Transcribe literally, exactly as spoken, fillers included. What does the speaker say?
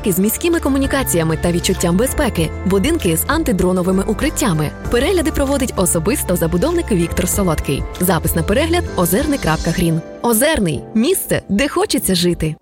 Будинки з міськими комунікаціями та відчуттям безпеки. Будинки з антидроновими укриттями. Перегляди проводить особисто забудовник Віктор Солодкий. Запис на перегляд – озерний крапка грін. Озерний – місце, де хочеться жити.